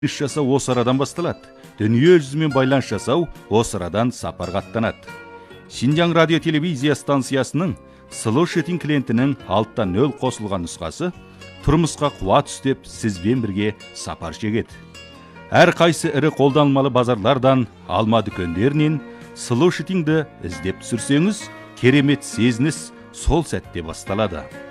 Иш жасау осы арадан басталады. Дүние жүзімен байланыс жасау осы арадан сапарға аттанады. Шинжаң радио телевизия станциясының Слушатель клиентінің 6-0 қосылған нұсқасы тұрмысқа қуат үстеп сізбен бірге сапар шегеді. Әр қайсы ірі қолданылмалы базарлардан, алма дүкендерінен Слушательді іздеп түсірсеңіз, керемет сезініс сол сәтте басталады.